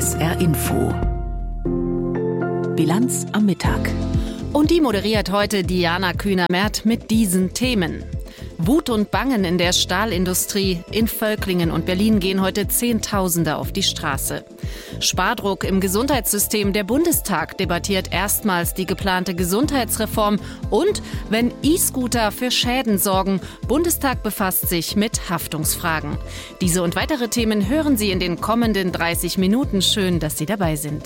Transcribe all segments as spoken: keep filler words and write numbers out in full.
S R Info. Bilanz am Mittag. Und die moderiert heute Diana Kühner-Merth mit diesen Themen. Wut und Bangen in der Stahlindustrie. In Völklingen und Berlin gehen heute Zehntausende auf die Straße. Spardruck im Gesundheitssystem. Der Bundestag debattiert erstmals die geplante Gesundheitsreform. Und wenn E-Scooter für Schäden sorgen. Bundestag befasst sich mit Haftungsfragen. Diese und weitere Themen hören Sie in den kommenden dreißig Minuten. Schön, dass Sie dabei sind.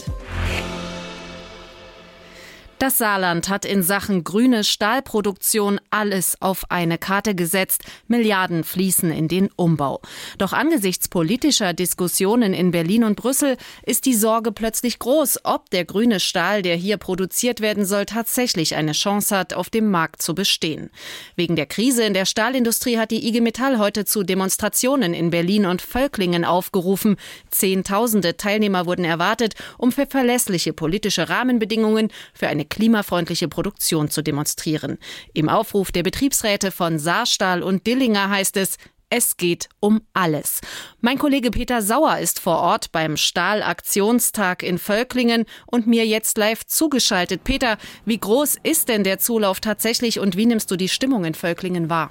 Das Saarland hat in Sachen grüne Stahlproduktion alles auf eine Karte gesetzt. Milliarden fließen in den Umbau. Doch angesichts politischer Diskussionen in Berlin und Brüssel ist die Sorge plötzlich groß, ob der grüne Stahl, der hier produziert werden soll, tatsächlich eine Chance hat, auf dem Markt zu bestehen. Wegen der Krise in der Stahlindustrie hat die I G Metall heute zu Demonstrationen in Berlin und Völklingen aufgerufen. Zehntausende Teilnehmer wurden erwartet, um für verlässliche politische Rahmenbedingungen für eine klimafreundliche Produktion zu demonstrieren. Im Aufruf der Betriebsräte von Saarstahl und Dillinger heißt es, es geht um alles. Mein Kollege Peter Sauer ist vor Ort beim Stahlaktionstag in Völklingen und mir jetzt live zugeschaltet. Peter, wie groß ist denn der Zulauf tatsächlich und wie nimmst du die Stimmung in Völklingen wahr?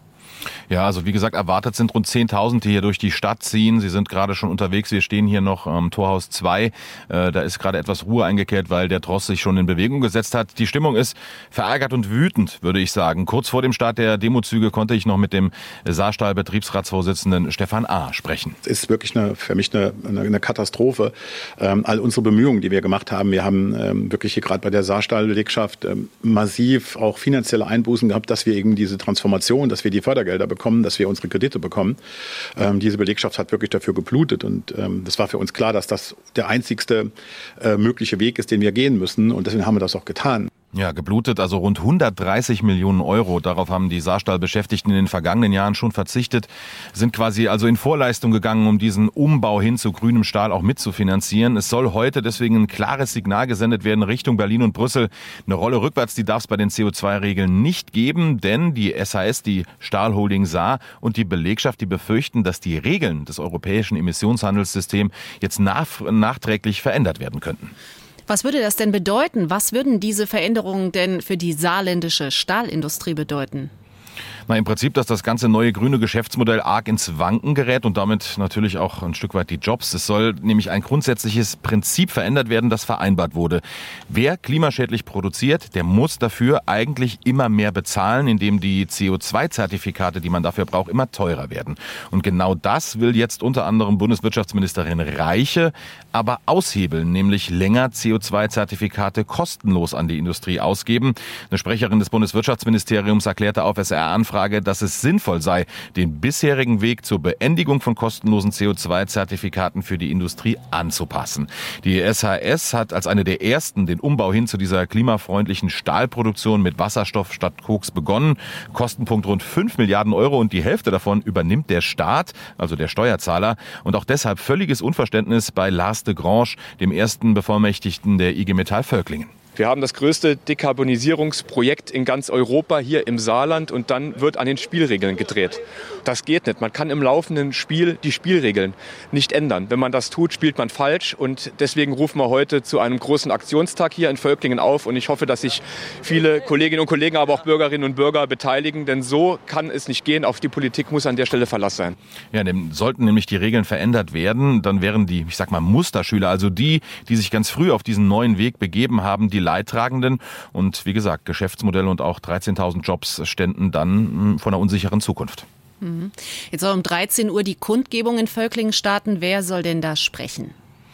Ja, also wie gesagt, erwartet sind rund zehntausend, die hier durch die Stadt ziehen. Sie sind gerade schon unterwegs. Wir stehen hier noch am Torhaus zwei. Äh, da ist gerade etwas Ruhe eingekehrt, weil der Tross sich schon in Bewegung gesetzt hat. Die Stimmung ist verärgert und wütend, würde ich sagen. Kurz vor dem Start der Demozüge konnte ich noch mit dem Saarstahl-Betriebsratsvorsitzenden Stefan A. sprechen. Es ist wirklich eine, für mich eine, eine Katastrophe. Ähm, all unsere Bemühungen, die wir gemacht haben, wir haben ähm, wirklich hier gerade bei der Saarstahl-Belegschaft ähm, massiv auch finanzielle Einbußen gehabt, dass wir eben diese Transformation, dass wir die Fördergelder bekommen, dass wir unsere Kredite bekommen. Ähm, diese Belegschaft hat wirklich dafür geblutet und ähm, das war für uns klar, dass das der einzigste äh, mögliche Weg ist, den wir gehen müssen und deswegen haben wir das auch getan. Ja, geblutet, also rund hundertdreißig Millionen Euro. Darauf haben die Saarstahl-Beschäftigten in den vergangenen Jahren schon verzichtet, sind quasi also in Vorleistung gegangen, um diesen Umbau hin zu grünem Stahl auch mitzufinanzieren. Es soll heute deswegen ein klares Signal gesendet werden Richtung Berlin und Brüssel. Eine Rolle rückwärts, die darf es bei den C O zwei Regeln nicht geben, denn die S H S, die Stahlholding Saar und die Belegschaft, die befürchten, dass die Regeln des europäischen Emissionshandelssystems jetzt nach, nachträglich verändert werden könnten. Was würde das denn bedeuten? Was würden diese Veränderungen denn für die saarländische Stahlindustrie bedeuten? Na, im Prinzip, dass das ganze neue grüne Geschäftsmodell arg ins Wanken gerät und damit natürlich auch ein Stück weit die Jobs. Es soll nämlich ein grundsätzliches Prinzip verändert werden, das vereinbart wurde. Wer klimaschädlich produziert, der muss dafür eigentlich immer mehr bezahlen, indem die C O zwei Zertifikate, die man dafür braucht, immer teurer werden. Und genau das will jetzt unter anderem Bundeswirtschaftsministerin Reiche aber aushebeln, nämlich länger C O zwei Zertifikate kostenlos an die Industrie ausgeben. Eine Sprecherin des Bundeswirtschaftsministeriums erklärte auf S R A-Anfrage, dass es sinnvoll sei, den bisherigen Weg zur Beendigung von kostenlosen C O zwei Zertifikaten für die Industrie anzupassen. Die S H S hat als eine der ersten den Umbau hin zu dieser klimafreundlichen Stahlproduktion mit Wasserstoff statt Koks begonnen. Kostenpunkt rund fünf Milliarden Euro und die Hälfte davon übernimmt der Staat, also der Steuerzahler. Und auch deshalb völliges Unverständnis bei Lars de Grange, dem ersten Bevollmächtigten der I G Metall Völklingen. Wir haben das größte Dekarbonisierungsprojekt in ganz Europa hier im Saarland und dann wird an den Spielregeln gedreht. Das geht nicht. Man kann im laufenden Spiel die Spielregeln nicht ändern. Wenn man das tut, spielt man falsch und deswegen rufen wir heute zu einem großen Aktionstag hier in Völklingen auf und ich hoffe, dass sich viele Kolleginnen und Kollegen, aber auch Bürgerinnen und Bürger beteiligen, denn so kann es nicht gehen. Auf die Politik muss an der Stelle Verlass sein. Ja, sollten nämlich die Regeln verändert werden, dann wären die, ich sag mal, Musterschüler, also die, die sich ganz früh auf diesen neuen Weg begeben haben, die Leidtragenden und wie gesagt, Geschäftsmodelle und auch dreizehntausend Jobs ständen dann vor einer unsicheren Zukunft. Jetzt soll um dreizehn Uhr die Kundgebung in Völklingen starten. Wer soll denn da sprechen?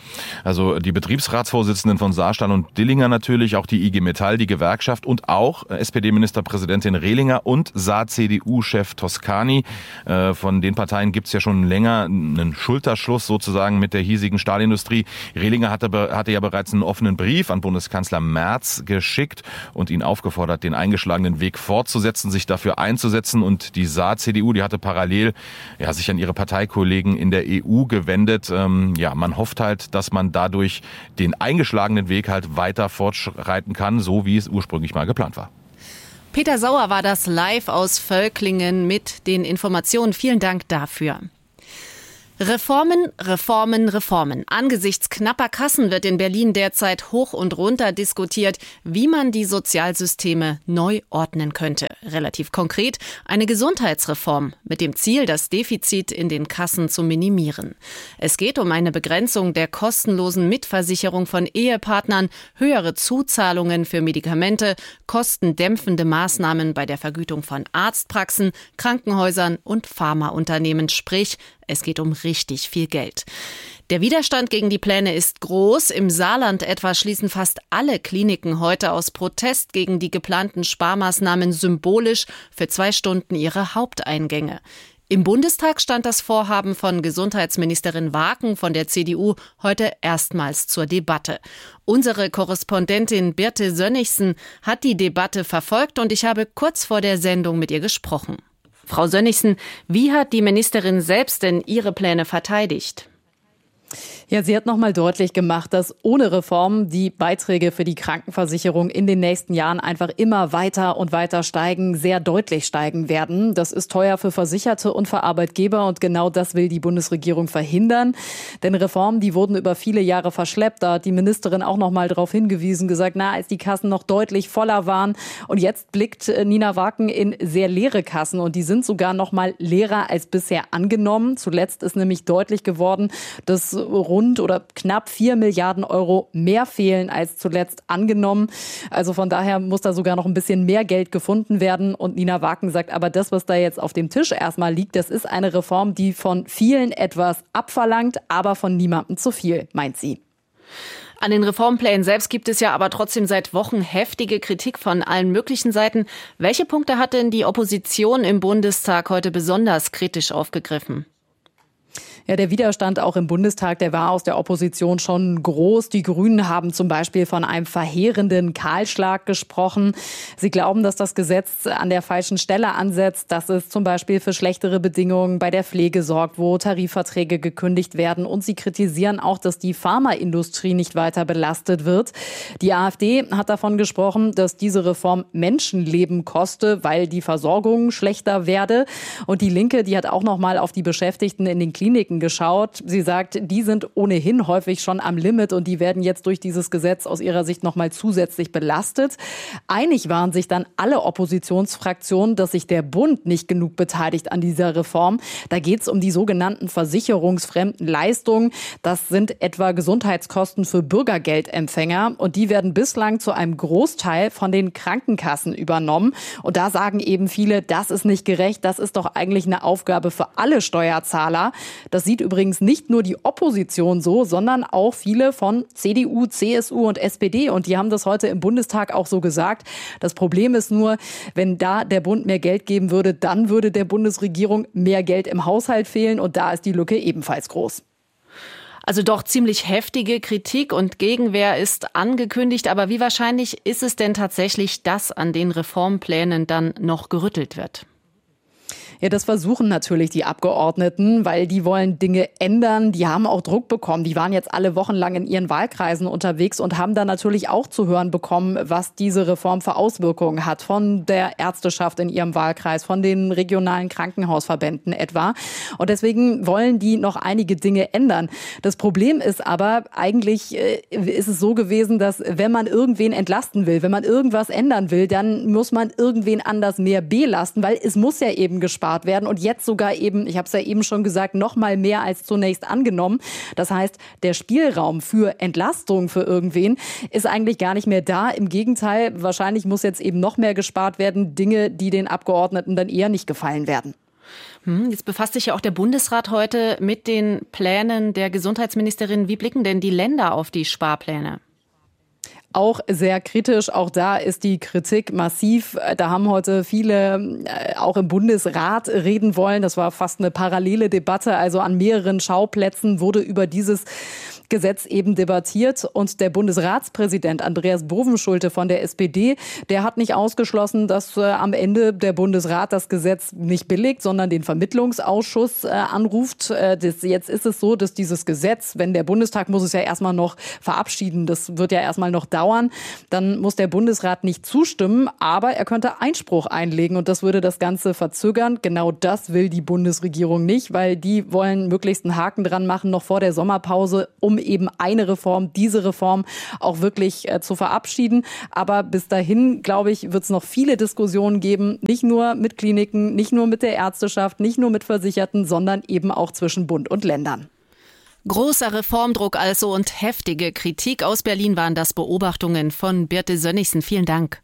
Also die Betriebsratsvorsitzenden von Saarstahl und Dillinger natürlich, auch die I G Metall, die Gewerkschaft und auch S P D-Ministerpräsidentin Rehlinger und Saar-C D U-Chef Toscani. Von den Parteien gibt es ja schon länger einen Schulterschluss sozusagen mit der hiesigen Stahlindustrie. Rehlinger hatte, hatte ja bereits einen offenen Brief an Bundeskanzler Merz geschickt und ihn aufgefordert, den eingeschlagenen Weg fortzusetzen, sich dafür einzusetzen. Und die Saar-C D U, die hatte parallel ja, sich an ihre Parteikollegen in der E U gewendet. Ähm, ja, man hofft halt, dass man dadurch den eingeschlagenen Weg halt weiter fortschreiten kann, so wie es ursprünglich mal geplant war. Peter Sauer war das live aus Völklingen mit den Informationen. Vielen Dank dafür. Reformen, Reformen, Reformen. Angesichts knapper Kassen wird in Berlin derzeit hoch und runter diskutiert, wie man die Sozialsysteme neu ordnen könnte. Relativ konkret eine Gesundheitsreform mit dem Ziel, das Defizit in den Kassen zu minimieren. Es geht um eine Begrenzung der kostenlosen Mitversicherung von Ehepartnern, höhere Zuzahlungen für Medikamente, kostendämpfende Maßnahmen bei der Vergütung von Arztpraxen, Krankenhäusern und Pharmaunternehmen, sprich es geht um richtig viel Geld. Der Widerstand gegen die Pläne ist groß. Im Saarland etwa schließen fast alle Kliniken heute aus Protest gegen die geplanten Sparmaßnahmen symbolisch für zwei Stunden ihre Haupteingänge. Im Bundestag stand das Vorhaben von Gesundheitsministerin Waken von der C D U heute erstmals zur Debatte. Unsere Korrespondentin Birte Sönnigsen hat die Debatte verfolgt und ich habe kurz vor der Sendung mit ihr gesprochen. Frau Sönnigsen, wie hat die Ministerin selbst denn ihre Pläne verteidigt? Ja, sie hat nochmal deutlich gemacht, dass ohne Reform die Beiträge für die Krankenversicherung in den nächsten Jahren einfach immer weiter und weiter steigen, sehr deutlich steigen werden. Das ist teuer für Versicherte und für Arbeitgeber und genau das will die Bundesregierung verhindern. Denn Reformen, die wurden über viele Jahre verschleppt. Da hat die Ministerin auch nochmal darauf hingewiesen, gesagt, na, als die Kassen noch deutlich voller waren. Und jetzt blickt Nina Waken in sehr leere Kassen und die sind sogar nochmal leerer als bisher angenommen. Zuletzt ist nämlich deutlich geworden, dass rund oder knapp vier Milliarden Euro mehr fehlen als zuletzt angenommen. Also von daher muss da sogar noch ein bisschen mehr Geld gefunden werden. Und Nina Waken sagt, aber das, was da jetzt auf dem Tisch erstmal liegt, das ist eine Reform, die von vielen etwas abverlangt, aber von niemandem zu viel, meint sie. An den Reformplänen selbst gibt es ja aber trotzdem seit Wochen heftige Kritik von allen möglichen Seiten. Welche Punkte hat denn die Opposition im Bundestag heute besonders kritisch aufgegriffen? Ja, der Widerstand auch im Bundestag, der war aus der Opposition schon groß. Die Grünen haben zum Beispiel von einem verheerenden Kahlschlag gesprochen. Sie glauben, dass das Gesetz an der falschen Stelle ansetzt, dass es zum Beispiel für schlechtere Bedingungen bei der Pflege sorgt, wo Tarifverträge gekündigt werden. Und sie kritisieren auch, dass die Pharmaindustrie nicht weiter belastet wird. Die AfD hat davon gesprochen, dass diese Reform Menschenleben koste, weil die Versorgung schlechter werde. Und die Linke, die hat auch noch mal auf die Beschäftigten in den Kliniken geschaut. Sie sagt, die sind ohnehin häufig schon am Limit und die werden jetzt durch dieses Gesetz aus ihrer Sicht noch mal zusätzlich belastet. Einig waren sich dann alle Oppositionsfraktionen, dass sich der Bund nicht genug beteiligt an dieser Reform. Da geht es um die sogenannten versicherungsfremden Leistungen. Das sind etwa Gesundheitskosten für Bürgergeldempfänger und die werden bislang zu einem Großteil von den Krankenkassen übernommen. Und da sagen eben viele, das ist nicht gerecht, das ist doch eigentlich eine Aufgabe für alle Steuerzahler. Das sieht übrigens nicht nur die Opposition so, sondern auch viele von C D U, C S U und S P D. Und die haben das heute im Bundestag auch so gesagt. Das Problem ist nur, wenn da der Bund mehr Geld geben würde, dann würde der Bundesregierung mehr Geld im Haushalt fehlen. Und da ist die Lücke ebenfalls groß. Also doch ziemlich heftige Kritik und Gegenwehr ist angekündigt. Aber wie wahrscheinlich ist es denn tatsächlich, dass an den Reformplänen dann noch gerüttelt wird? Ja, das versuchen natürlich die Abgeordneten, weil die wollen Dinge ändern. Die haben auch Druck bekommen. Die waren jetzt alle wochenlang in ihren Wahlkreisen unterwegs und haben dann natürlich auch zu hören bekommen, was diese Reform für Auswirkungen hat. Von der Ärzteschaft in ihrem Wahlkreis, von den regionalen Krankenhausverbänden etwa. Und deswegen wollen die noch einige Dinge ändern. Das Problem ist aber, eigentlich ist es so gewesen, dass wenn man irgendwen entlasten will, wenn man irgendwas ändern will, dann muss man irgendwen anders mehr belasten, weil es muss ja eben gespart werden und jetzt sogar eben, ich habe es ja eben schon gesagt, noch mal mehr als zunächst angenommen. Das heißt, der Spielraum für Entlastung für irgendwen ist eigentlich gar nicht mehr da. Im Gegenteil, wahrscheinlich muss jetzt eben noch mehr gespart werden, Dinge, die den Abgeordneten dann eher nicht gefallen werden. Jetzt befasst sich ja auch der Bundesrat heute mit den Plänen der Gesundheitsministerin. Wie blicken denn die Länder auf die Sparpläne? Auch sehr kritisch. Auch da ist die Kritik massiv. Da haben heute viele auch im Bundesrat reden wollen. Das war fast eine parallele Debatte. Also an mehreren Schauplätzen wurde über dieses Gesetz eben debattiert. Und der Bundesratspräsident Andreas Bovenschulte von der S P D, der hat nicht ausgeschlossen, dass äh, am Ende der Bundesrat das Gesetz nicht billigt, sondern den Vermittlungsausschuss äh, anruft. Äh, das, jetzt ist es so, dass dieses Gesetz, wenn der Bundestag muss es ja erstmal noch verabschieden, das wird ja erstmal noch dauern, dauern. Dann muss der Bundesrat nicht zustimmen, aber er könnte Einspruch einlegen und das würde das Ganze verzögern. Genau das will die Bundesregierung nicht, weil die wollen möglichst einen Haken dran machen, noch vor der Sommerpause, um eben eine Reform, diese Reform auch wirklich äh, zu verabschieden. Aber bis dahin, glaube ich, wird es noch viele Diskussionen geben, nicht nur mit Kliniken, nicht nur mit der Ärzteschaft, nicht nur mit Versicherten, sondern eben auch zwischen Bund und Ländern. Großer Reformdruck also und heftige Kritik aus Berlin waren das Beobachtungen von Birte Sönnigsen. Vielen Dank.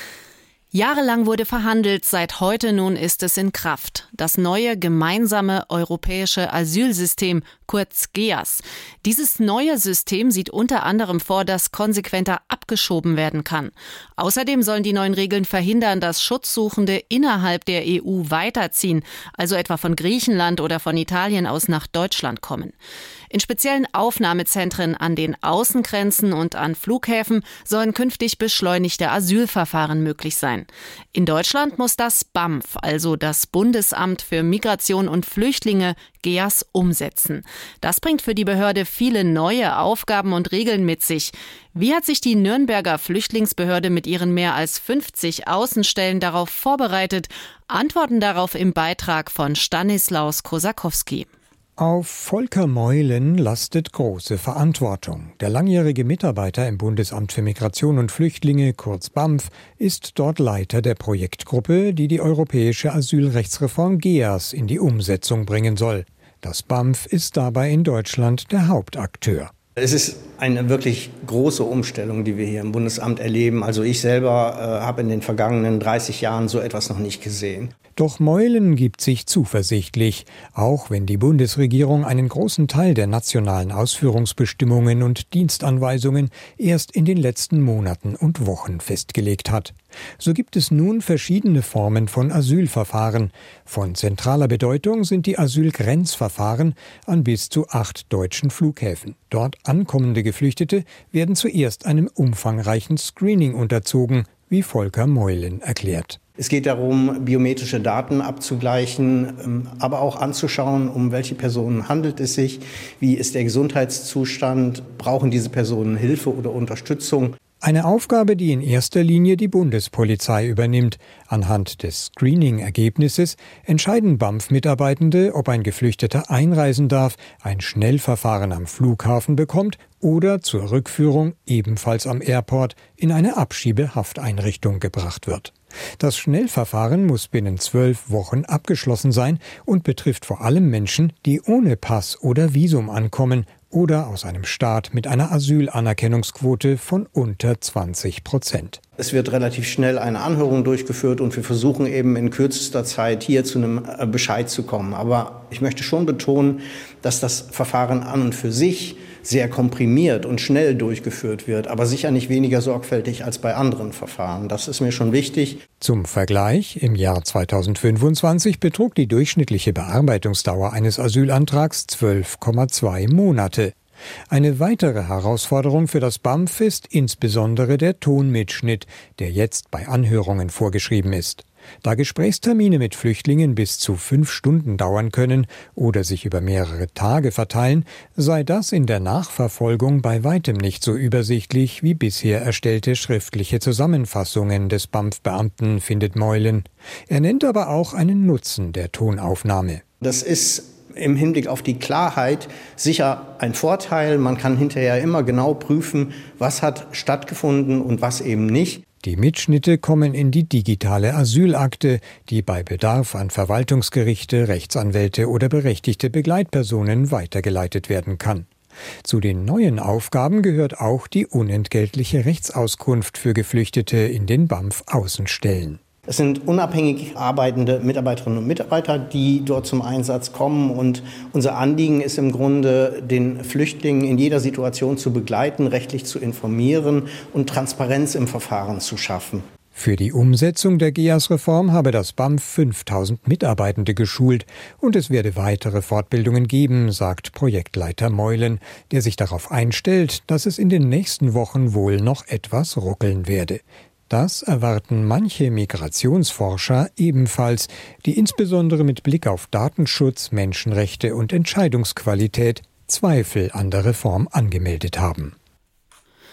Jahrelang wurde verhandelt, seit heute nun ist es in Kraft. Das neue gemeinsame europäische Asylsystem, kurz G E A S. Dieses neue System sieht unter anderem vor, dass konsequenter abgeschoben werden kann. Außerdem sollen die neuen Regeln verhindern, dass Schutzsuchende innerhalb der E U weiterziehen, also etwa von Griechenland oder von Italien aus nach Deutschland kommen. In speziellen Aufnahmezentren an den Außengrenzen und an Flughäfen sollen künftig beschleunigte Asylverfahren möglich sein. In Deutschland muss das B A M F, also das Bundesamt für Migration und Flüchtlinge, G E A S umsetzen. Das bringt für die Behörde viele neue Aufgaben und Regeln mit sich. Wie hat sich die Nürnberger Flüchtlingsbehörde mit ihren mehr als fünfzig Außenstellen darauf vorbereitet? Antworten darauf im Beitrag von Stanislaus Kosakowski. Auf Volker Meulen lastet große Verantwortung. Der langjährige Mitarbeiter im Bundesamt für Migration und Flüchtlinge, kurz B A M F, ist dort Leiter der Projektgruppe, die die europäische Asylrechtsreform G E A S in die Umsetzung bringen soll. Das B A M F ist dabei in Deutschland der Hauptakteur. Es ist eine wirklich große Umstellung, die wir hier im Bundesamt erleben. Also ich selber äh, habe in den vergangenen dreißig Jahren so etwas noch nicht gesehen. Doch Meulen gibt sich zuversichtlich, auch wenn die Bundesregierung einen großen Teil der nationalen Ausführungsbestimmungen und Dienstanweisungen erst in den letzten Monaten und Wochen festgelegt hat. So gibt es nun verschiedene Formen von Asylverfahren. Von zentraler Bedeutung sind die Asylgrenzverfahren an bis zu acht deutschen Flughäfen. Dort ankommende Geflüchtete werden zuerst einem umfangreichen Screening unterzogen, wie Volker Meulen erklärt. Es geht darum, biometrische Daten abzugleichen, aber auch anzuschauen, um welche Personen handelt es sich, wie ist der Gesundheitszustand, brauchen diese Personen Hilfe oder Unterstützung. Eine Aufgabe, die in erster Linie die Bundespolizei übernimmt. Anhand des Screening-Ergebnisses entscheiden B A M F-Mitarbeitende, ob ein Geflüchteter einreisen darf, ein Schnellverfahren am Flughafen bekommt oder zur Rückführung ebenfalls am Airport in eine Abschiebehafteinrichtung gebracht wird. Das Schnellverfahren muss binnen zwölf Wochen abgeschlossen sein und betrifft vor allem Menschen, die ohne Pass oder Visum ankommen oder aus einem Staat mit einer Asylanerkennungsquote von unter zwanzig Prozent. Es wird relativ schnell eine Anhörung durchgeführt und wir versuchen eben in kürzester Zeit hier zu einem Bescheid zu kommen. Aber ich möchte schon betonen, dass das Verfahren an und für sich sehr komprimiert und schnell durchgeführt wird, aber sicher nicht weniger sorgfältig als bei anderen Verfahren. Das ist mir schon wichtig. Zum Vergleich, im Jahr zweitausendfünfundzwanzig betrug die durchschnittliche Bearbeitungsdauer eines Asylantrags zwölf Komma zwei Monate. Eine weitere Herausforderung für das B A M F ist insbesondere der Tonmitschnitt, der jetzt bei Anhörungen vorgeschrieben ist. Da Gesprächstermine mit Flüchtlingen bis zu fünf Stunden dauern können oder sich über mehrere Tage verteilen, sei das in der Nachverfolgung bei weitem nicht so übersichtlich wie bisher erstellte schriftliche Zusammenfassungen des B A M F-Beamten, findet Meulen. Er nennt aber auch einen Nutzen der Tonaufnahme. Das ist im Hinblick auf die Klarheit sicher ein Vorteil. Man kann hinterher immer genau prüfen, was hat stattgefunden und was eben nicht. Die Mitschnitte kommen in die digitale Asylakte, die bei Bedarf an Verwaltungsgerichte, Rechtsanwälte oder berechtigte Begleitpersonen weitergeleitet werden kann. Zu den neuen Aufgaben gehört auch die unentgeltliche Rechtsauskunft für Geflüchtete in den B A M F-Außenstellen. Es sind unabhängig arbeitende Mitarbeiterinnen und Mitarbeiter, die dort zum Einsatz kommen. Und unser Anliegen ist im Grunde, den Flüchtlingen in jeder Situation zu begleiten, rechtlich zu informieren und Transparenz im Verfahren zu schaffen. Für die Umsetzung der G E A S-Reform habe das B A M F fünftausend Mitarbeitende geschult und es werde weitere Fortbildungen geben, sagt Projektleiter Meulen, der sich darauf einstellt, dass es in den nächsten Wochen wohl noch etwas ruckeln werde. Das erwarten manche Migrationsforscher ebenfalls, die insbesondere mit Blick auf Datenschutz, Menschenrechte und Entscheidungsqualität Zweifel an der Reform angemeldet haben.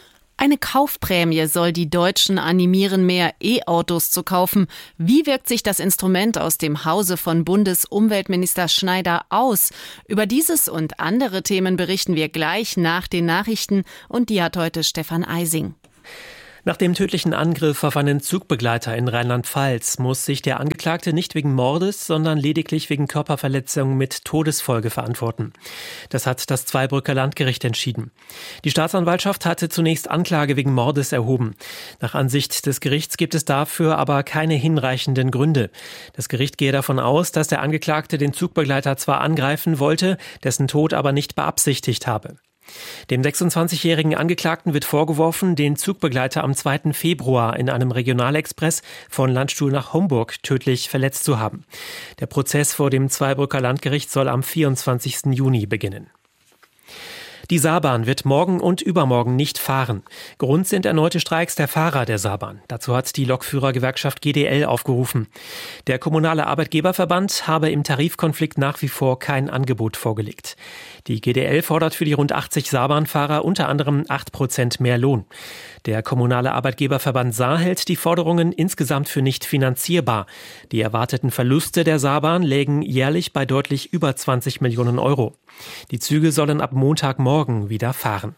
Eine Kaufprämie soll die Deutschen animieren, mehr E-Autos zu kaufen. Wie wirkt sich das Instrument aus dem Hause von Bundesumweltminister Schneider aus? Über dieses und andere Themen berichten wir gleich nach den Nachrichten und die hat heute Stefan Eising. Nach dem tödlichen Angriff auf einen Zugbegleiter in Rheinland-Pfalz muss sich der Angeklagte nicht wegen Mordes, sondern lediglich wegen Körperverletzung mit Todesfolge verantworten. Das hat das Zweibrücker Landgericht entschieden. Die Staatsanwaltschaft hatte zunächst Anklage wegen Mordes erhoben. Nach Ansicht des Gerichts gibt es dafür aber keine hinreichenden Gründe. Das Gericht gehe davon aus, dass der Angeklagte den Zugbegleiter zwar angreifen wollte, dessen Tod aber nicht beabsichtigt habe. Dem sechsundzwanzigjährigen Angeklagten wird vorgeworfen, den Zugbegleiter am zweiten Februar in einem Regionalexpress von Landstuhl nach Homburg tödlich verletzt zu haben. Der Prozess vor dem Zweibrücker Landgericht soll am vierundzwanzigsten Juni beginnen. Die Saarbahn wird morgen und übermorgen nicht fahren. Grund sind erneute Streiks der Fahrer der Saarbahn. Dazu hat die Lokführergewerkschaft G D L aufgerufen. Der kommunale Arbeitgeberverband habe im Tarifkonflikt nach wie vor kein Angebot vorgelegt. Die G D L fordert für die rund achtzig Saarbahnfahrer unter anderem acht Prozent mehr Lohn. Der kommunale Arbeitgeberverband Saar hält die Forderungen insgesamt für nicht finanzierbar. Die erwarteten Verluste der Saarbahn lägen jährlich bei deutlich über zwanzig Millionen Euro. Die Züge sollen ab Montagmorgen wieder fahren.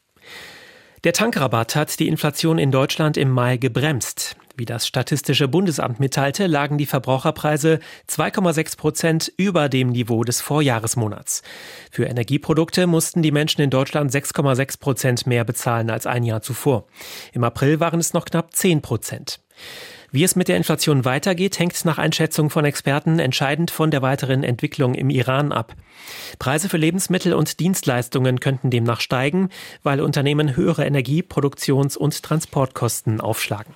Der Tankrabatt hat die Inflation in Deutschland im Mai gebremst. Wie das Statistische Bundesamt mitteilte, lagen die Verbraucherpreise zwei Komma sechs Prozent über dem Niveau des Vorjahresmonats. Für Energieprodukte mussten die Menschen in Deutschland sechs Komma sechs Prozent mehr bezahlen als ein Jahr zuvor. Im April waren es noch knapp zehn Prozent. Wie es mit der Inflation weitergeht, hängt nach Einschätzung von Experten entscheidend von der weiteren Entwicklung im Iran ab. Preise für Lebensmittel und Dienstleistungen könnten demnach steigen, weil Unternehmen höhere Energie-, Produktions- und Transportkosten aufschlagen.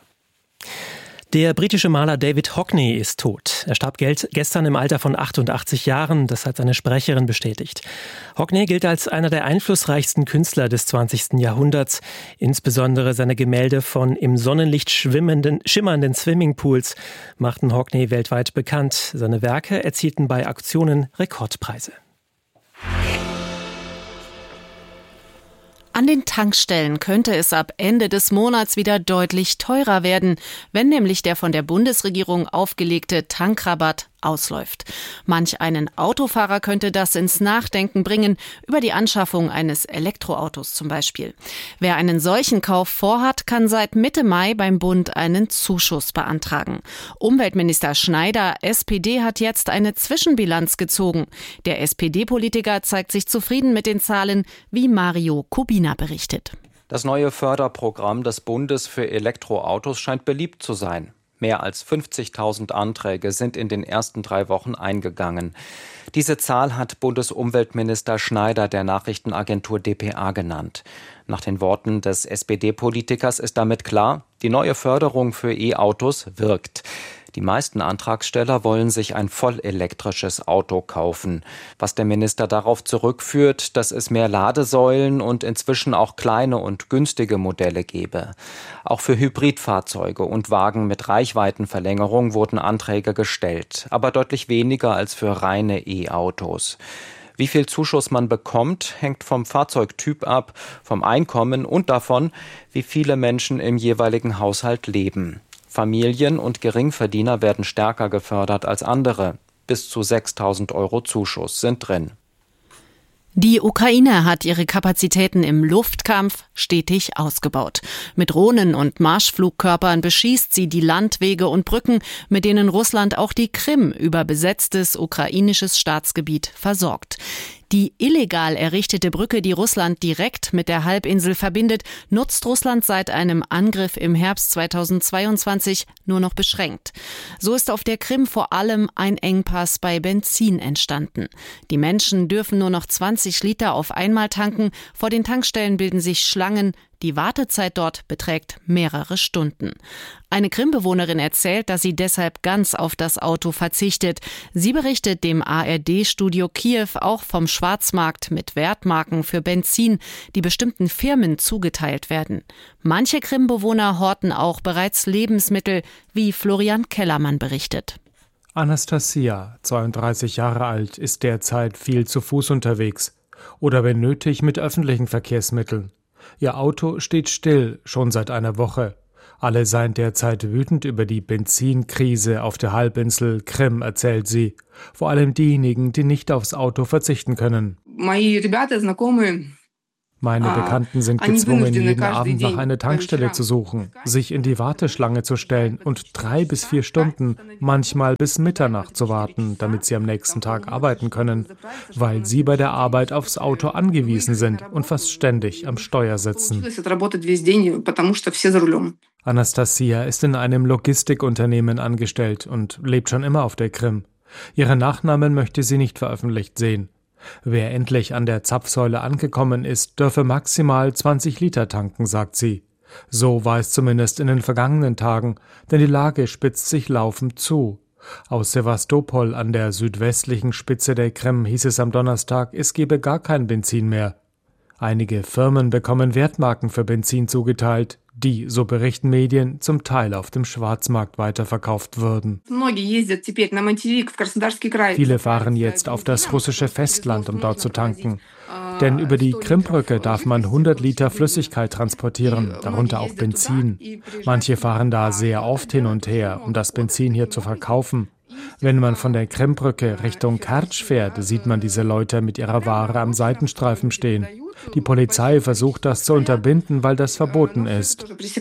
Der britische Maler David Hockney ist tot. Er starb gestern im Alter von achtundachtzig Jahren, das hat seine Sprecherin bestätigt. Hockney gilt als einer der einflussreichsten Künstler des zwanzigsten Jahrhunderts. Insbesondere seine Gemälde von im Sonnenlicht schwimmenden, schimmernden Swimmingpools machten Hockney weltweit bekannt. Seine Werke erzielten bei Auktionen Rekordpreise. An den Tankstellen könnte es ab Ende des Monats wieder deutlich teurer werden, wenn nämlich der von der Bundesregierung aufgelegte Tankrabatt ausläuft. Manch einen Autofahrer könnte das ins Nachdenken bringen, über die Anschaffung eines Elektroautos zum Beispiel. Wer einen solchen Kauf vorhat, kann seit Mitte Mai beim Bund einen Zuschuss beantragen. Umweltminister Schneider, S P D, hat jetzt eine Zwischenbilanz gezogen. Der S P D-Politiker zeigt sich zufrieden mit den Zahlen, wie Mario Kubina berichtet. Das neue Förderprogramm des Bundes für Elektroautos scheint beliebt zu sein. Mehr als fünfzigtausend Anträge sind in den ersten drei Wochen eingegangen. Diese Zahl hat Bundesumweltminister Schneider der Nachrichtenagentur d p a genannt. Nach den Worten des S P D-Politikers ist damit klar, die neue Förderung für E-Autos wirkt. Die meisten Antragsteller wollen sich ein vollelektrisches Auto kaufen. Was der Minister darauf zurückführt, dass es mehr Ladesäulen und inzwischen auch kleine und günstige Modelle gebe. Auch für Hybridfahrzeuge und Wagen mit Reichweitenverlängerung wurden Anträge gestellt, aber deutlich weniger als für reine E-Autos. Wie viel Zuschuss man bekommt, hängt vom Fahrzeugtyp ab, vom Einkommen und davon, wie viele Menschen im jeweiligen Haushalt leben. Familien und Geringverdiener werden stärker gefördert als andere. Bis zu sechstausend Euro Zuschuss sind drin. Die Ukraine hat ihre Kapazitäten im Luftkampf stetig ausgebaut. Mit Drohnen und Marschflugkörpern beschießt sie die Landwege und Brücken, mit denen Russland auch die Krim über besetztes ukrainisches Staatsgebiet versorgt. Die illegal errichtete Brücke, die Russland direkt mit der Halbinsel verbindet, nutzt Russland seit einem Angriff im Herbst zweitausendzweiundzwanzig nur noch beschränkt. So ist auf der Krim vor allem ein Engpass bei Benzin entstanden. Die Menschen dürfen nur noch zwanzig Liter auf einmal tanken. Vor den Tankstellen bilden sich Schlangen. Die Wartezeit dort beträgt mehrere Stunden. Eine Krim-Bewohnerin erzählt, dass sie deshalb ganz auf das Auto verzichtet. Sie berichtet dem A R D-Studio Kiew auch vom Schwarzmarkt mit Wertmarken für Benzin, die bestimmten Firmen zugeteilt werden. Manche Krim-Bewohner horten auch bereits Lebensmittel, wie Florian Kellermann berichtet. Anastasia, zweiunddreißig Jahre alt, ist derzeit viel zu Fuß unterwegs oder wenn nötig mit öffentlichen Verkehrsmitteln. Ihr Auto steht still, schon seit einer Woche. Alle seien derzeit wütend über die Benzinkrise auf der Halbinsel Krim, erzählt sie. Vor allem diejenigen, die nicht aufs Auto verzichten können. Meine Bekannten sind gezwungen, jeden Abend nach einer Tankstelle zu suchen, sich in die Warteschlange zu stellen und drei bis vier Stunden, manchmal bis Mitternacht zu warten, damit sie am nächsten Tag arbeiten können, weil sie bei der Arbeit aufs Auto angewiesen sind und fast ständig am Steuer sitzen. Anastasia ist in einem Logistikunternehmen angestellt und lebt schon immer auf der Krim. Ihren Nachnamen möchte sie nicht veröffentlicht sehen. Wer endlich an der Zapfsäule angekommen ist, dürfe maximal zwanzig Liter tanken, sagt sie. So war es zumindest in den vergangenen Tagen, denn die Lage spitzt sich laufend zu. Aus Sewastopol an der südwestlichen Spitze der Krim hieß es am Donnerstag, es gebe gar kein Benzin mehr. Einige Firmen bekommen Wertmarken für Benzin zugeteilt, die, so berichten Medien, zum Teil auf dem Schwarzmarkt weiterverkauft würden. Viele fahren jetzt auf das russische Festland, um dort zu tanken. Denn über die Krimbrücke darf man hundert Liter Flüssigkeit transportieren, darunter auch Benzin. Manche fahren da sehr oft hin und her, um das Benzin hier zu verkaufen. Wenn man von der Krimbrücke Richtung Kertsch fährt, sieht man diese Leute mit ihrer Ware am Seitenstreifen stehen. Die Polizei versucht das zu unterbinden, weil das verboten ist.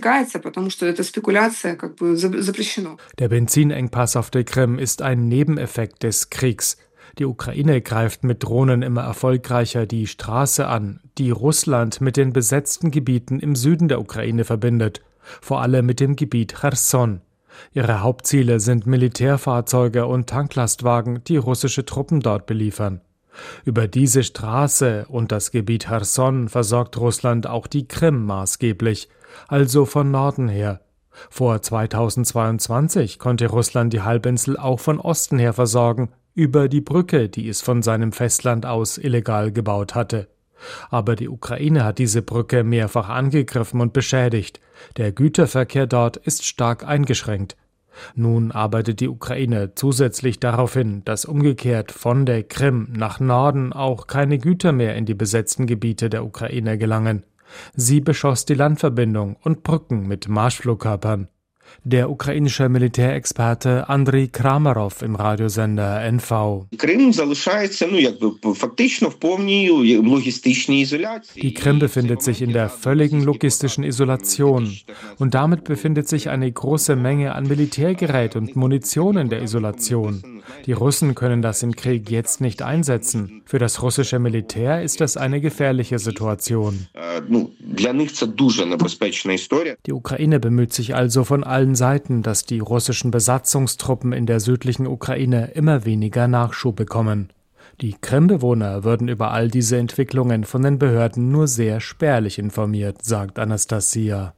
Der Benzinengpass auf der Krim ist ein Nebeneffekt des Kriegs. Die Ukraine greift mit Drohnen immer erfolgreicher die Straße an, die Russland mit den besetzten Gebieten im Süden der Ukraine verbindet, vor allem mit dem Gebiet Cherson. Ihre Hauptziele sind Militärfahrzeuge und Tanklastwagen, die russische Truppen dort beliefern. Über diese Straße und das Gebiet Cherson versorgt Russland auch die Krim maßgeblich, also von Norden her. Vor zweitausendzweiundzwanzig konnte Russland die Halbinsel auch von Osten her versorgen, über die Brücke, die es von seinem Festland aus illegal gebaut hatte. Aber die Ukraine hat diese Brücke mehrfach angegriffen und beschädigt. Der Güterverkehr dort ist stark eingeschränkt. Nun arbeitet die Ukraine zusätzlich darauf hin, dass umgekehrt von der Krim nach Norden auch keine Güter mehr in die besetzten Gebiete der Ukraine gelangen. Sie beschoss die Landverbindung und Brücken mit Marschflugkörpern. Der ukrainische Militärexperte Andriy Kramarov im Radiosender N V. Die Krim befindet sich in der völligen logistischen Isolation und damit befindet sich eine große Menge an Militärgerät und Munition in der Isolation. Die Russen können das im Krieg jetzt nicht einsetzen. Für das russische Militär ist das eine gefährliche Situation. Die Ukraine bemüht sich also von allen Seiten, dass die russischen Besatzungstruppen in der südlichen Ukraine immer weniger Nachschub bekommen. Die Krimbewohner würden über all diese Entwicklungen von den Behörden nur sehr spärlich informiert, sagt Anastasia.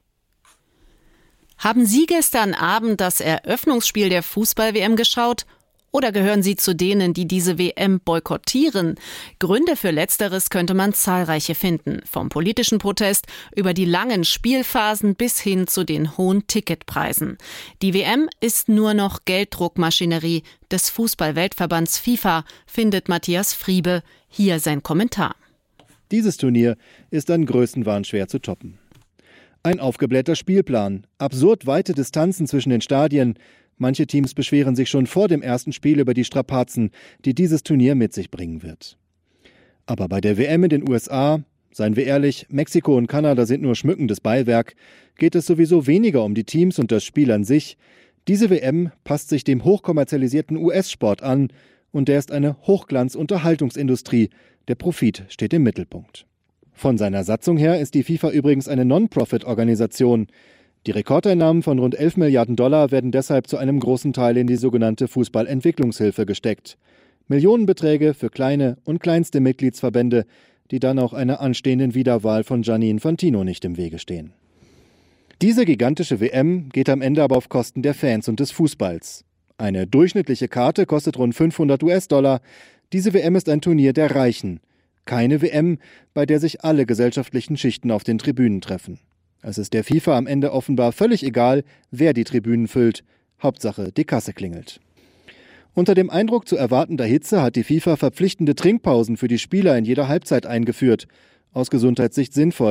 Haben Sie gestern Abend das Eröffnungsspiel der Fußball-W M geschaut? Oder gehören Sie zu denen, die diese W M boykottieren? Gründe für Letzteres könnte man zahlreiche finden. Vom politischen Protest über die langen Spielphasen bis hin zu den hohen Ticketpreisen. Die W M ist nur noch Gelddruckmaschinerie des Fußball-Weltverbands FIFA, findet Matthias Friebe. Hier sein Kommentar. Dieses Turnier ist an Größenwahn schwer zu toppen. Ein aufgeblähter Spielplan, absurd weite Distanzen zwischen den Stadien. Manche Teams beschweren sich schon vor dem ersten Spiel über die Strapazen, die dieses Turnier mit sich bringen wird. Aber bei der W M in den U S A, seien wir ehrlich, Mexiko und Kanada sind nur schmückendes Beiwerk, geht es sowieso weniger um die Teams und das Spiel an sich. Diese W M passt sich dem hochkommerzialisierten U S-Sport an und der ist eine Hochglanz-Unterhaltungsindustrie. Der Profit steht im Mittelpunkt. Von seiner Satzung her ist die FIFA übrigens eine Non-Profit-Organisation. Die Rekordeinnahmen von rund elf Milliarden Dollar werden deshalb zu einem großen Teil in die sogenannte Fußballentwicklungshilfe gesteckt. Millionenbeträge für kleine und kleinste Mitgliedsverbände, die dann auch einer anstehenden Wiederwahl von Gianni Infantino nicht im Wege stehen. Diese gigantische W M geht am Ende aber auf Kosten der Fans und des Fußballs. Eine durchschnittliche Karte kostet rund fünfhundert US-Dollar. Diese W M ist ein Turnier der Reichen. Keine W M, bei der sich alle gesellschaftlichen Schichten auf den Tribünen treffen. Es ist der FIFA am Ende offenbar völlig egal, wer die Tribünen füllt. Hauptsache, die Kasse klingelt. Unter dem Eindruck zu erwartender Hitze hat die FIFA verpflichtende Trinkpausen für die Spieler in jeder Halbzeit eingeführt. Aus Gesundheitssicht sinnvoll.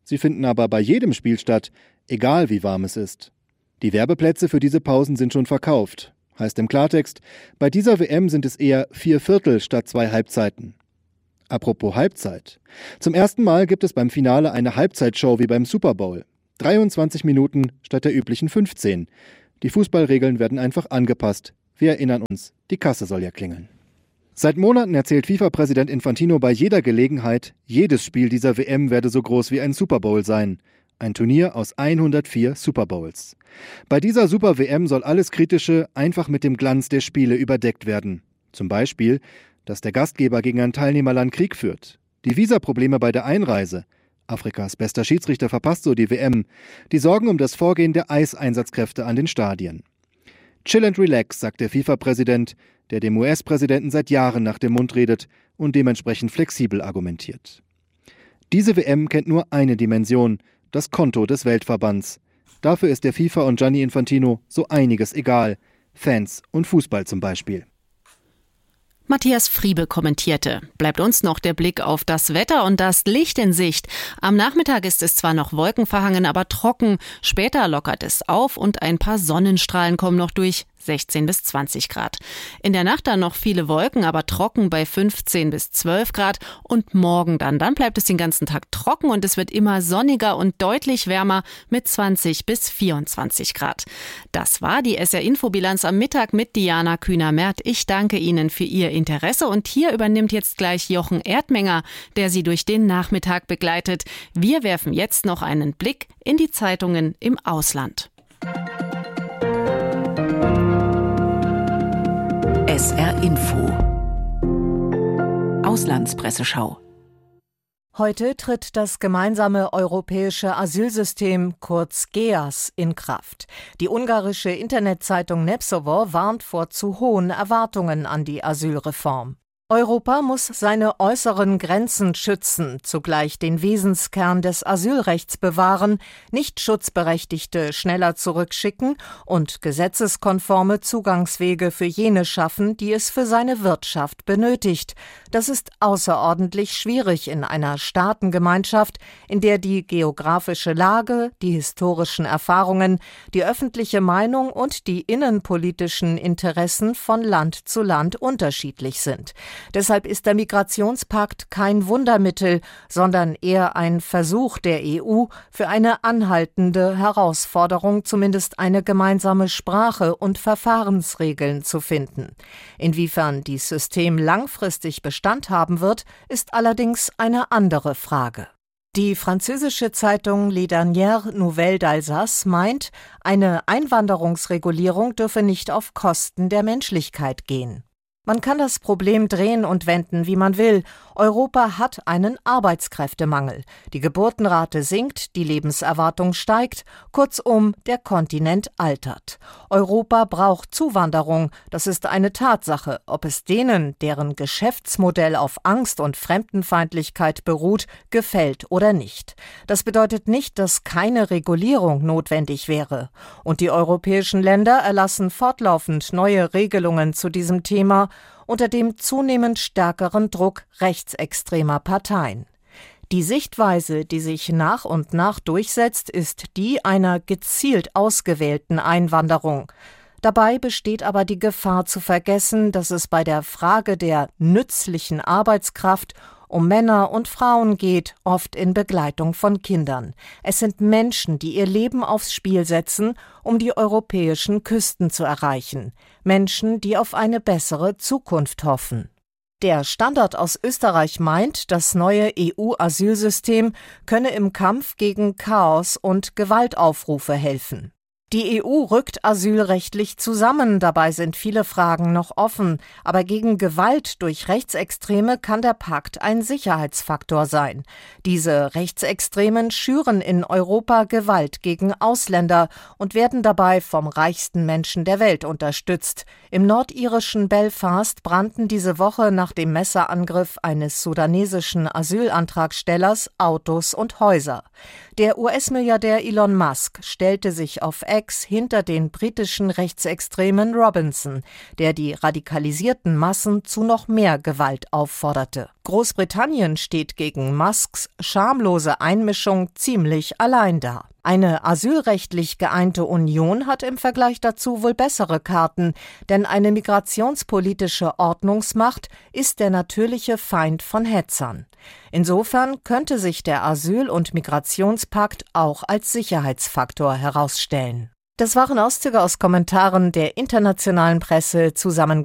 Sie finden aber bei jedem Spiel statt, egal wie warm es ist. Die Werbeplätze für diese Pausen sind schon verkauft. Heißt im Klartext, bei dieser W M sind es eher vier Viertel statt zwei Halbzeiten. Apropos Halbzeit. Zum ersten Mal gibt es beim Finale eine Halbzeitshow wie beim Super Bowl. dreiundzwanzig Minuten statt der üblichen fünfzehn. Die Fußballregeln werden einfach angepasst. Wir erinnern uns, die Kasse soll ja klingeln. Seit Monaten erzählt FIFA-Präsident Infantino bei jeder Gelegenheit, jedes Spiel dieser W M werde so groß wie ein Super Bowl sein. Ein Turnier aus hundertvier Super Bowls. Bei dieser Super-W M soll alles Kritische einfach mit dem Glanz der Spiele überdeckt werden. Zum Beispiel, dass der Gastgeber gegen ein Teilnehmerland Krieg führt. Die Visaprobleme bei der Einreise. Afrikas bester Schiedsrichter verpasst so die W M. Die Sorgen um das Vorgehen der Eiseinsatzkräfte an den Stadien. Chill and relax, sagt der FIFA-Präsident, der dem U S-Präsidenten seit Jahren nach dem Mund redet und dementsprechend flexibel argumentiert. Diese W M kennt nur eine Dimension, das Konto des Weltverbands. Dafür ist der FIFA und Gianni Infantino so einiges egal. Fans und Fußball zum Beispiel. Matthias Friebe kommentierte. Bleibt uns noch der Blick auf das Wetter und das Licht in Sicht. Am Nachmittag ist es zwar noch wolkenverhangen, aber trocken. Später lockert es auf und ein paar Sonnenstrahlen kommen noch durch. sechzehn bis zwanzig Grad. In der Nacht dann noch viele Wolken, aber trocken bei fünfzehn bis zwölf Grad. Und morgen dann, dann bleibt es den ganzen Tag trocken und es wird immer sonniger und deutlich wärmer mit zwanzig bis vierundzwanzig Grad. Das war die S R-Infobilanz am Mittag mit Diana Kühner-Merth. Ich danke Ihnen für Ihr Interesse und hier übernimmt jetzt gleich Jochen Erdmenger, der Sie durch den Nachmittag begleitet. Wir werfen jetzt noch einen Blick in die Zeitungen im Ausland. S R Info Auslandspresseschau. Heute tritt das gemeinsame europäische Asylsystem, kurz G E A S, in Kraft. Die ungarische Internetzeitung Népszava warnt vor zu hohen Erwartungen an die Asylreform. Europa muss seine äußeren Grenzen schützen, zugleich den Wesenskern des Asylrechts bewahren, nicht Schutzberechtigte schneller zurückschicken und gesetzeskonforme Zugangswege für jene schaffen, die es für seine Wirtschaft benötigt. Das ist außerordentlich schwierig in einer Staatengemeinschaft, in der die geografische Lage, die historischen Erfahrungen, die öffentliche Meinung und die innenpolitischen Interessen von Land zu Land unterschiedlich sind. Deshalb ist der Migrationspakt kein Wundermittel, sondern eher ein Versuch der E U, für eine anhaltende Herausforderung zumindest eine gemeinsame Sprache und Verfahrensregeln zu finden. Inwiefern dieses System langfristig Bestand haben wird, ist allerdings eine andere Frage. Die französische Zeitung Les Dernières Nouvelles d'Alsace meint, eine Einwanderungsregulierung dürfe nicht auf Kosten der Menschlichkeit gehen. Man kann das Problem drehen und wenden, wie man will. Europa hat einen Arbeitskräftemangel. Die Geburtenrate sinkt, die Lebenserwartung steigt. Kurzum, der Kontinent altert. Europa braucht Zuwanderung. Das ist eine Tatsache. Ob es denen, deren Geschäftsmodell auf Angst und Fremdenfeindlichkeit beruht, gefällt oder nicht. Das bedeutet nicht, dass keine Regulierung notwendig wäre. Und die europäischen Länder erlassen fortlaufend neue Regelungen zu diesem Thema, unter dem zunehmend stärkeren Druck rechtsextremer Parteien. Die Sichtweise, die sich nach und nach durchsetzt, ist die einer gezielt ausgewählten Einwanderung. Dabei besteht aber die Gefahr zu vergessen, dass es bei der Frage der nützlichen Arbeitskraft um Männer und Frauen geht, oft in Begleitung von Kindern. Es sind Menschen, die ihr Leben aufs Spiel setzen, um die europäischen Küsten zu erreichen. Menschen, die auf eine bessere Zukunft hoffen. Der Standard aus Österreich meint, das neue E U-Asylsystem könne im Kampf gegen Chaos und Gewaltaufrufe helfen. Die E U rückt asylrechtlich zusammen, dabei sind viele Fragen noch offen. Aber gegen Gewalt durch Rechtsextreme kann der Pakt ein Sicherheitsfaktor sein. Diese Rechtsextremen schüren in Europa Gewalt gegen Ausländer und werden dabei vom reichsten Menschen der Welt unterstützt. Im nordirischen Belfast brannten diese Woche nach dem Messerangriff eines sudanesischen Asylantragstellers Autos und Häuser. Der U S-Milliardär Elon Musk stellte sich auf Ex hinter den britischen Rechtsextremen Robinson, der die radikalisierten Massen zu noch mehr Gewalt aufforderte. Großbritannien steht gegen Musks schamlose Einmischung ziemlich allein da. Eine asylrechtlich geeinte Union hat im Vergleich dazu wohl bessere Karten, denn eine migrationspolitische Ordnungsmacht ist der natürliche Feind von Hetzern. Insofern könnte sich der Asyl- und Migrationspakt auch als Sicherheitsfaktor herausstellen. Das waren Auszüge aus Kommentaren der internationalen Presse, zusammen